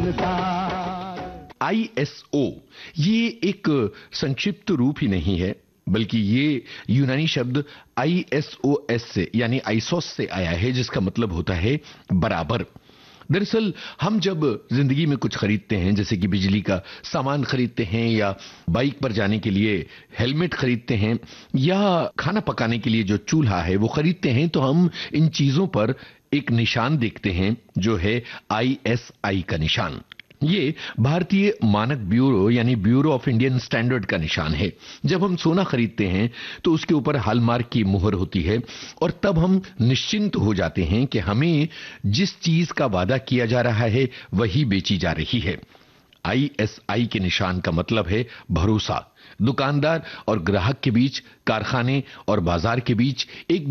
जानकार। ISO ये एक संक्षिप्त रूप ही नहीं है, बल्कि ये यूनानी शब्द ISOS से यानी आइसोस से आया है, जिसका मतलब होता है बराबर। दरअसल हम जब जिंदगी में कुछ खरीदते हैं, जैसे कि बिजली का सामान खरीदते हैं या बाइक पर जाने के लिए हेलमेट खरीदते हैं या खाना पकाने के लिए जो चूल्हा है वो खरीदते हैं, तो हम इन चीजों पर एक निशान देखते हैं जो है ISI का निशान। ये भारतीय मानक ब्यूरो यानी ब्यूरो ऑफ इंडियन स्टैंडर्ड का निशान है। जब हम सोना खरीदते हैं तो उसके ऊपर हॉलमार्क की मुहर होती है और तब हम निश्चिंत हो जाते हैं कि हमें जिस चीज का वादा किया जा रहा है वही बेची जा रही है। ISI के निशान का मतलब है भरोसा। दुकानदार और ग्राहक के बीच, कारखाने और बाजार के बीच एक